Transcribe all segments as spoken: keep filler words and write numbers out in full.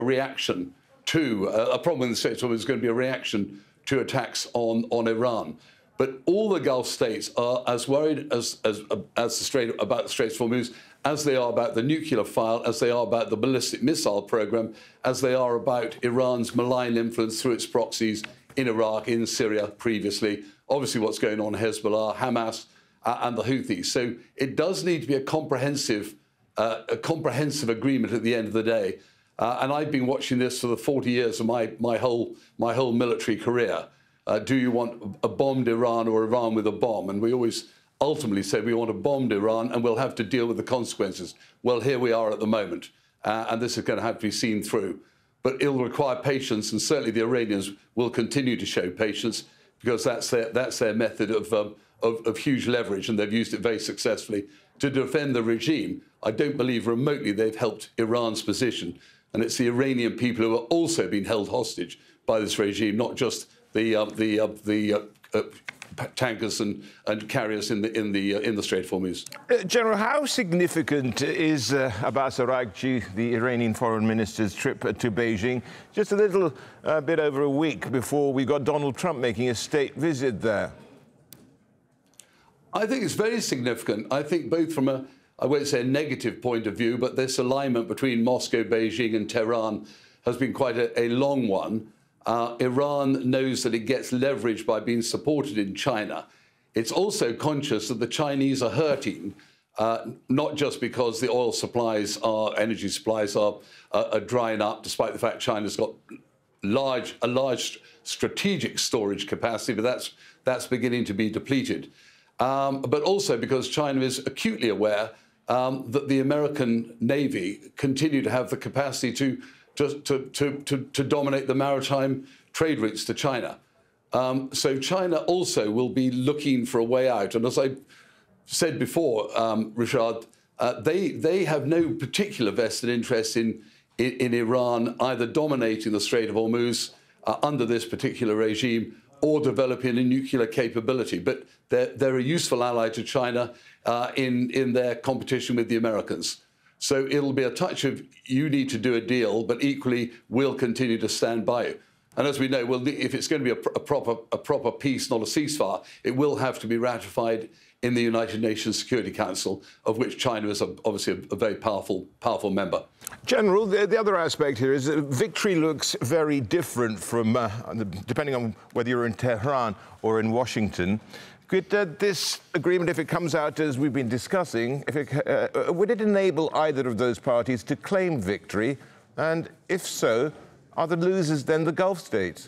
reaction to uh, a problem in the Straits of Hormuz is going to be a reaction to attacks on, on Iran. But all the Gulf states are as worried as, as, as the Strait, about the Straits of Hormuz as they are about the nuclear file, as they are about the ballistic missile program, as they are about Iran's malign influence through its proxies in Iraq, in Syria previously, obviously what's going on Hezbollah, Hamas, uh, and the Houthis. So it does need to be a comprehensive, uh, a comprehensive agreement at the end of the day. Uh, and I've been watching this for the forty years of my, my, whole, my whole military career. Uh, do you want a bombed Iran or Iran with a bomb? And we always ultimately say we want a bombed Iran and we'll have to deal with the consequences. Well, here we are at the moment, uh, and this is going to have to be seen through. But it'll require patience, and certainly the Iranians will continue to show patience because that's their, that's their method of, um, of, of huge leverage, and they've used it very successfully to defend the regime. I don't believe remotely they've helped Iran's position, and it's the Iranian people who are also being held hostage by this regime, not just the uh, the uh, the uh, uh, tankers and, and carriers in the in the uh, in the Strait of Hormuz. Uh, General, how significant is uh, Abbas Araghchi, the Iranian foreign minister's trip to Beijing, just a little uh, bit over a week before we got Donald Trump making a state visit there? I think it's very significant. I think both from a, I won't say a negative point of view, but this alignment between Moscow, Beijing and Tehran has been quite a, a long one. Uh, Iran knows that it gets leverage by being supported in China. It's also conscious that the Chinese are hurting, uh, not just because the oil supplies, are, energy supplies are, uh, are drying up, despite the fact China's got large, a large strategic storage capacity, but that's, that's beginning to be depleted. Um, but also because China is acutely aware um, that the American Navy continue to have the capacity to To, to, to, to dominate the maritime trade routes to China. Um, so China also will be looking for a way out. And as I said before, um, Richard, uh, they, they have no particular vested interest in, in, in Iran either dominating the Strait of Hormuz uh, under this particular regime or developing a nuclear capability. But they're, they're a useful ally to China uh, in, in their competition with the Americans. So it'll be a touch of you need to do a deal, but equally we'll continue to stand by you. And as we know, we'll, if it's going to be a, a, proper, a proper peace, not a ceasefire, it will have to be ratified in the United Nations Security Council, of which China is a, obviously a, a very powerful, powerful member. General, the, the other aspect here is that victory looks very different from, uh, depending on whether you're in Tehran or in Washington. Could uh, this agreement, if it comes out as we've been discussing, if it, uh, would it enable either of those parties to claim victory? And if so, are the losers then the Gulf states?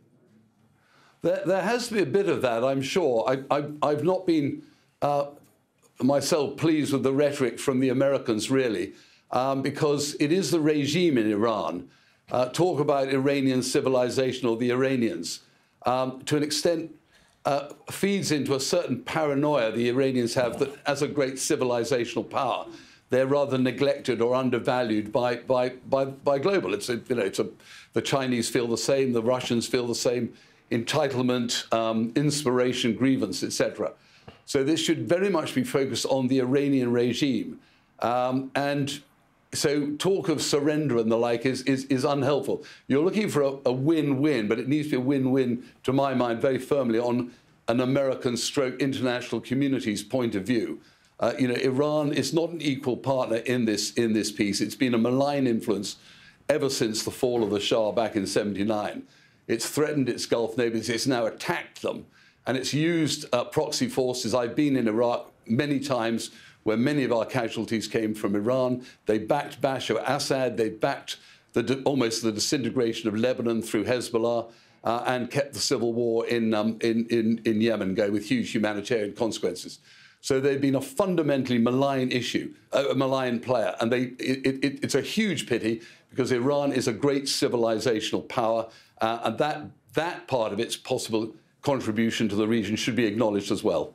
There, there has to be a bit of that, I'm sure. I, I, I've not been, uh, myself, pleased with the rhetoric from the Americans, really, um, because it is the regime in Iran. Uh, talk about Iranian civilization or the Iranians. Um, to an extent, Uh, feeds into a certain paranoia the Iranians have that as a great civilizational power, they're rather neglected or undervalued by by by, by global. It's a, you know, it's a, the Chinese feel the same, the Russians feel the same. Entitlement, um, inspiration, grievance, et cetera. So this should very much be focused on the Iranian regime, um, and so talk of surrender and the like is, is, is unhelpful. You're looking for a win-win, but it needs to be a win-win, to my mind, very firmly on an American stroke international community's point of view. Uh, you know, Iran is not an equal partner in this, in this piece. It's been a malign influence ever since the fall of the Shah back in seventy-nine. It's threatened its Gulf neighbors. It's now attacked them. And it's used uh, proxy forces. I've been in Iraq many times, where many of our casualties came from Iran. They backed Bashar al-Assad. They backed the, almost the disintegration of Lebanon through Hezbollah uh, and kept the civil war in, um, in, in, in Yemen going with huge humanitarian consequences. So they've been a fundamentally malign issue, uh, a malign player. And they, it, it, it's a huge pity because Iran is a great civilizational power. Uh, and that, that part of its possible contribution to the region should be acknowledged as well.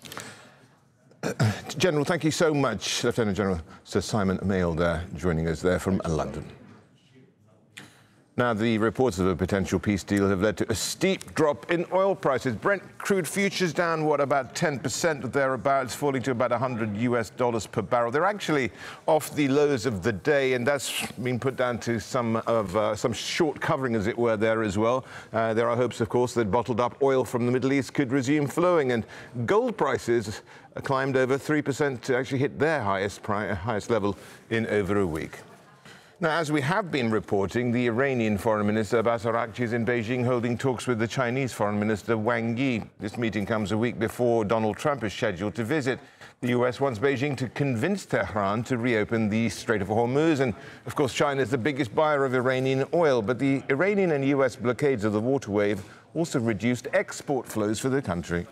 General, thank you so much, Lieutenant General Sir Simon Mail there, joining us there from London. Now, the reports of a potential peace deal have led to a steep drop in oil prices. Brent crude futures down, what, about ten percent or thereabouts, falling to about one hundred U S dollars per barrel. They're actually off the lows of the day, and that's been put down to some of uh, some short covering, as it were, there as well. Uh, there are hopes, of course, that bottled up oil from the Middle East could resume flowing, and gold prices climbed over three percent to actually hit their highest, pri highest level in over a week. Now, as we have been reporting, the Iranian Foreign Minister Abbas Araghchi is in Beijing holding talks with the Chinese Foreign Minister Wang Yi. This meeting comes a week before Donald Trump is scheduled to visit. The U S wants Beijing to convince Tehran to reopen the Strait of Hormuz. And, of course, China is the biggest buyer of Iranian oil. But the Iranian and U S blockades of the waterway have also reduced export flows for the country.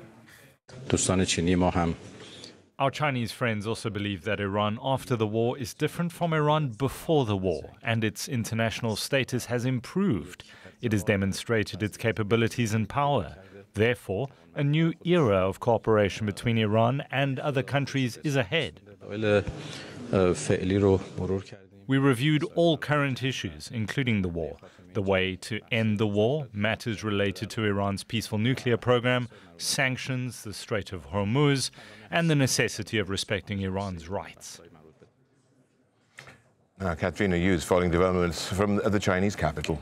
Our Chinese friends also believe that Iran after the war is different from Iran before the war, and its international status has improved. It has demonstrated its capabilities and power. Therefore, a new era of cooperation between Iran and other countries is ahead. We reviewed all current issues, including the war, the way to end the war, matters related to Iran's peaceful nuclear program, sanctions, the Strait of Hormuz, and the necessity of respecting Iran's rights. Now, Katrina Hughes, following developments from the Chinese capital.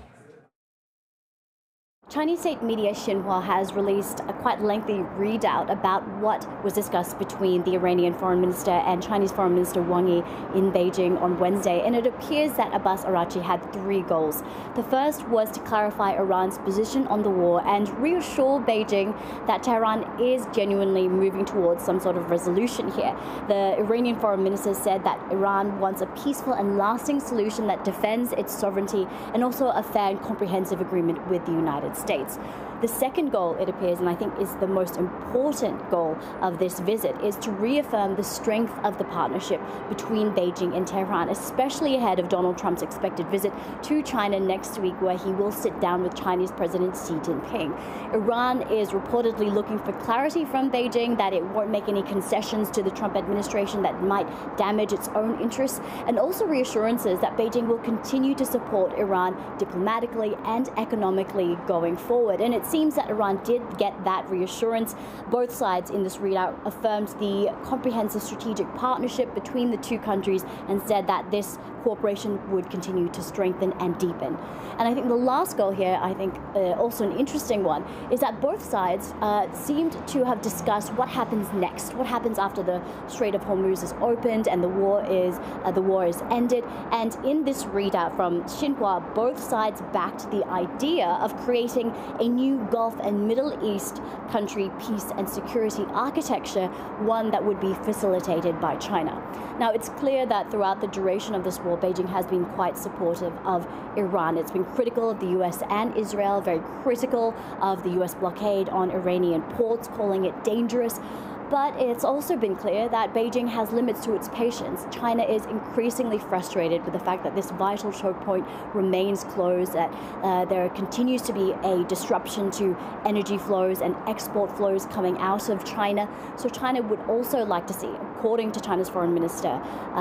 Chinese state media Xinhua has released a quite lengthy readout about what was discussed between the Iranian Foreign Minister and Chinese Foreign Minister Wang Yi in Beijing on Wednesday, and it appears that Abbas Araghchi had three goals. The first was to clarify Iran's position on the war and reassure Beijing that Tehran is genuinely moving towards some sort of resolution here. The Iranian Foreign Minister said that Iran wants a peaceful and lasting solution that defends its sovereignty and also a fair and comprehensive agreement with the United States. States. The second goal, it appears, and I think is the most important goal of this visit, is to reaffirm the strength of the partnership between Beijing and Tehran, especially ahead of Donald Trump's expected visit to China next week, where he will sit down with Chinese President Xi Jinping. Iran is reportedly looking for clarity from Beijing that it won't make any concessions to the Trump administration that might damage its own interests, and also reassurances that Beijing will continue to support Iran diplomatically and economically going forward. And it seems that Iran did get that reassurance. Both sides in this readout affirmed the comprehensive strategic partnership between the two countries and said that this cooperation would continue to strengthen and deepen. And I think the last goal here, I think uh, also an interesting one, is that both sides uh, seemed to have discussed what happens next, what happens after the Strait of Hormuz is opened and the war is uh, the war is ended. And in this readout from Xinhua, both sides backed the idea of creating a new Gulf and Middle East country peace and security architecture, one that would be facilitated by China. Now, it's clear that throughout the duration of this war, Beijing has been quite supportive of Iran. It's been critical of the U S and Israel, very critical of the U S blockade on Iranian ports, calling it dangerous. But it's also been clear that Beijing has limits to its patience. China is increasingly frustrated with the fact that this vital choke point remains closed, that uh, there continues to be a disruption to energy flows and export flows coming out of China. So China would also like to see, according to China's foreign minister, uh,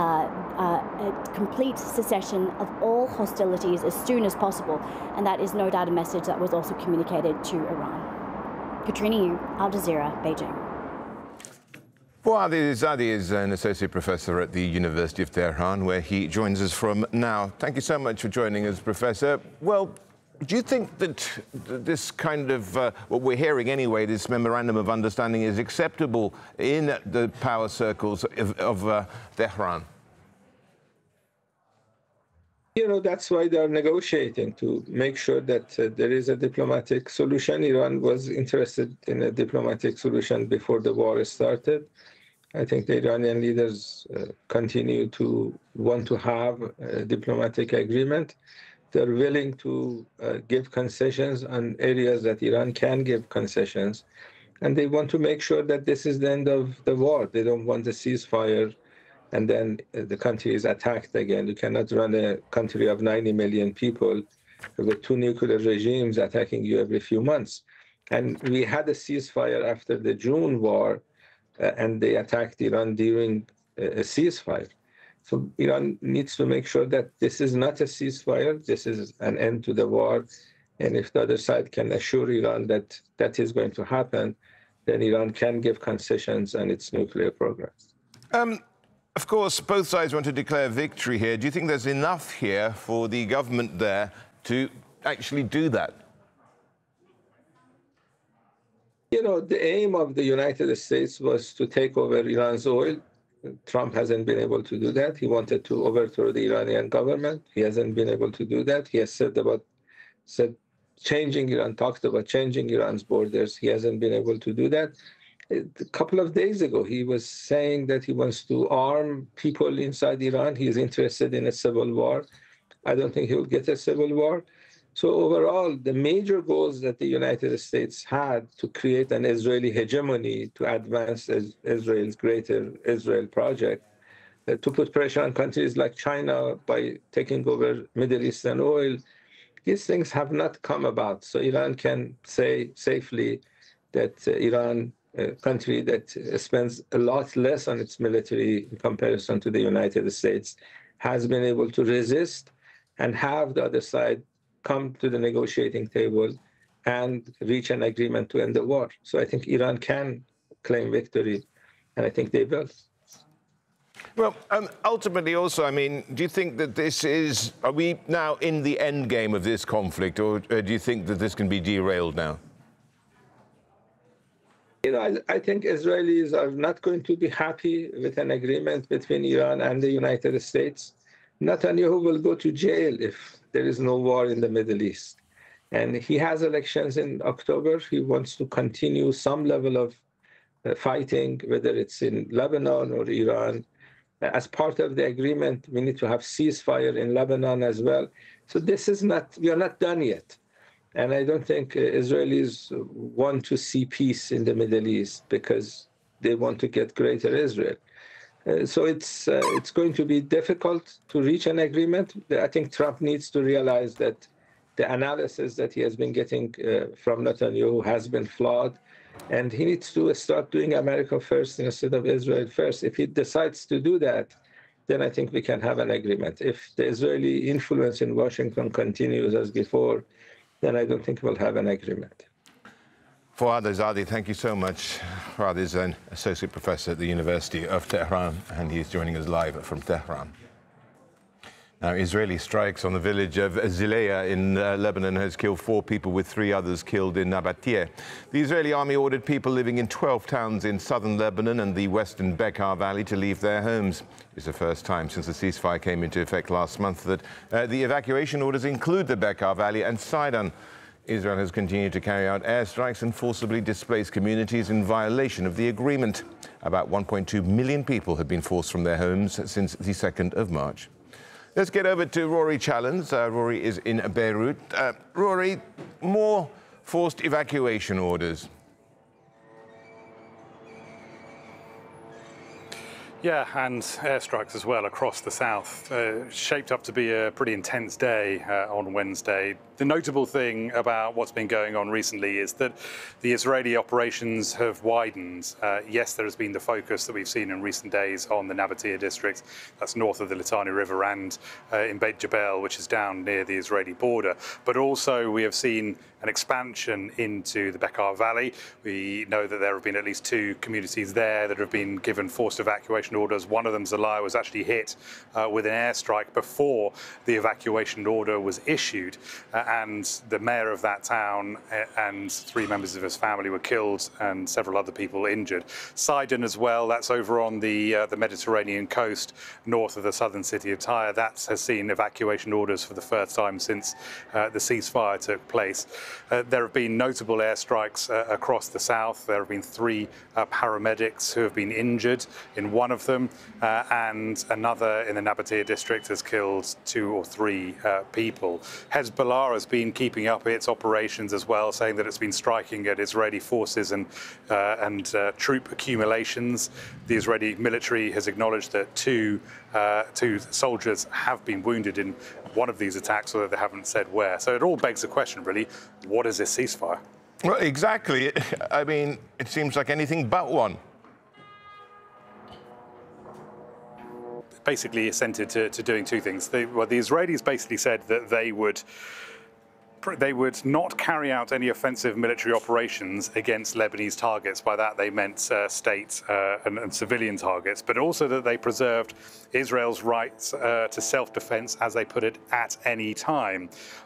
uh, a complete cessation of all hostilities as soon as possible. And that is no doubt a message that was also communicated to Iran. Katrina Yu, Al Jazeera, Beijing. Fouad Izzadi is an associate professor at the University of Tehran, where he joins us from now. Thank you so much for joining us, Professor. Well, do you think that this kind of, uh, what we're hearing anyway, this memorandum of understanding is acceptable in the power circles of, of uh, Tehran? You know, that's why they're negotiating, to make sure that uh, there is a diplomatic solution. Iran was interested in a diplomatic solution before the war started. I think the Iranian leaders uh, continue to want to have a diplomatic agreement. They're willing to uh, give concessions on areas that Iran can give concessions. And they want to make sure that this is the end of the war. They don't want a ceasefire and then the country is attacked again. You cannot run a country of ninety million people with two nuclear regimes attacking you every few months. And we had a ceasefire after the June war, uh, and they attacked Iran during a ceasefire. So Iran needs to make sure that this is not a ceasefire, this is an end to the war. And if the other side can assure Iran that that is going to happen, then Iran can give concessions on its nuclear program. Um, of course, both sides want to declare victory here. Do you think there's enough here for the government there to actually do that? You know, the aim of the United States was to take over Iran's oil. Trump hasn't been able to do that. He wanted to overthrow the Iranian government. He hasn't been able to do that. He has said about said changing Iran, talked about changing Iran's borders. He hasn't been able to do that. A couple of days ago, he was saying that he wants to arm people inside Iran. He is interested in a civil war. I don't think he will get a civil war. So overall, the major goals that the United States had to create an Israeli hegemony, to advance Israel's greater Israel project, uh, to put pressure on countries like China by taking over Middle Eastern oil, these things have not come about. So Iran can say safely that uh, Iran, a country that uh, spends a lot less on its military in comparison to the United States, has been able to resist and have the other side come to the negotiating table and reach an agreement to end the war. So I think Iran can claim victory, and I think they will. Well, um, ultimately also, I mean, do you think that this is, are we now in the end game of this conflict, or uh, do you think that this can be derailed now? You know, I, I think Israelis are not going to be happy with an agreement between Iran and the United States. Netanyahu will go to jail if there is no war in the Middle East. And he has elections in October. He wants to continue some level of uh, fighting, whether it's in Lebanon or Iran. As part of the agreement, we need to have ceasefire in Lebanon as well. So this is not, we are not done yet. And I don't think uh, Israelis want to see peace in the Middle East because they want to get greater Israel. Uh, so it's, uh, it's going to be difficult to reach an agreement. I think Trump needs to realize that the analysis that he has been getting uh, from Netanyahu has been flawed. And he needs to start doing America first instead of Israel first. If he decides to do that, then I think we can have an agreement. If the Israeli influence in Washington continues as before, then I don't think we'll have an agreement. Fouad Azadi, thank you so much. Fouad is an associate professor at the University of Tehran, and he's joining us live from Tehran. Now, Israeli strikes on the village of Zileia in uh, Lebanon has killed four people, with three others killed in Nabatea. The Israeli army ordered people living in twelve towns in southern Lebanon and the western Bekaa Valley to leave their homes. It's the first time since the ceasefire came into effect last month that uh, the evacuation orders include the Bekaa Valley and Sidon. Israel has continued to carry out airstrikes and forcibly displace communities in violation of the agreement. About one point two million people have been forced from their homes since the second of March. Let's get over to Rory Challens. Uh, Rory is in Beirut. Uh, Rory, more forced evacuation orders. Yeah, and airstrikes as well across the south. Uh, shaped up to be a pretty intense day uh, on Wednesday. The notable thing about what's been going on recently is that the Israeli operations have widened. Uh, yes, there has been the focus that we've seen in recent days on the Nabatea district, that's north of the Litani River, and uh, in Beit Jabal, which is down near the Israeli border. But also we have seen an expansion into the Bekaa Valley. We know that there have been at least two communities there that have been given forced evacuation orders. One of them, Zalaya, was actually hit uh, with an airstrike before the evacuation order was issued. Uh, and the mayor of that town and three members of his family were killed and several other people injured. Sidon as well, that's over on the, uh, the Mediterranean coast, north of the southern city of Tyre. That has seen evacuation orders for the first time since uh, the ceasefire took place. Uh, there have been notable airstrikes uh, across the south. There have been three uh, paramedics who have been injured in one of them, uh, and another in the Nabatea district has killed two or three uh, people. Hezbollah has been keeping up its operations as well, saying that it's been striking at Israeli forces and, uh, and uh, troop accumulations. The Israeli military has acknowledged that two, uh, two soldiers have been wounded in one of these attacks, although they haven't said where. So it all begs the question, really, what is this ceasefire? Well, exactly. I mean, it seems like anything but one. basically assented to, to doing two things. They, well, the Israelis basically said that they would they would not carry out any offensive military operations against Lebanese targets. By that they meant uh, state uh, and, and civilian targets, but also that they preserved Israel's rights uh, to self-defense, as they put it, at any time.